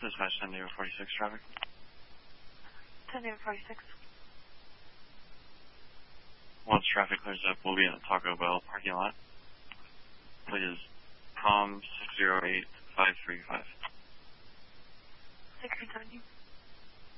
Dispatch 10-46 traffic. 10-46. Once traffic clears up, we'll be in the Taco Bell parking lot. Please, COM 60